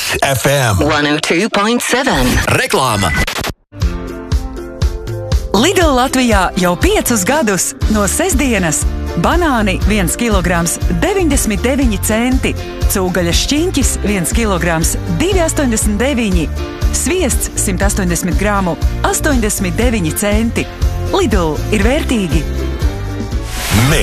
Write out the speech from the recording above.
Kiss FM 102.7. Reklāma. Lidl Latvijā jau 5 gadus no sestdienas banāni 1 kilograms 99 centi, cūgaļas šķiņķis 1 kilograms 2,89, sviests 180 gramu 89 centi. Lidl ir vērtīgi.